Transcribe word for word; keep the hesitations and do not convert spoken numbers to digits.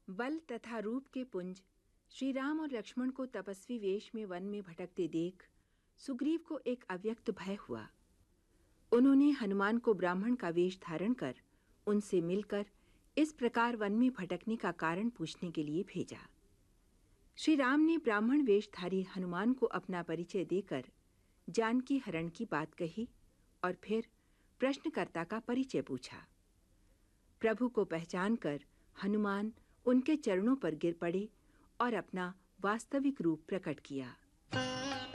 बल तथा रूप के पुंज श्री राम और लक्ष्मण को तपस्वी वेश में वन में भटकते देख सुग्रीव को एक अव्यक्त भय हुआ। उन्होंने हनुमान को ब्राह्मण का वेश धारण कर उनसे मिलकर इस प्रकार वन में भटकने का कारण पूछने के लिए भेजा। श्री राम ने ब्राह्मण वेशधारी हनुमान को अपना परिचय देकर जानकी हरण की बात कही और फिर प्रश्नकर्ता का परिचय पूछा। प्रभु को पहचान कर हनुमान उनके चरणों पर गिर पड़े और अपना वास्तविक रूप प्रकट किया।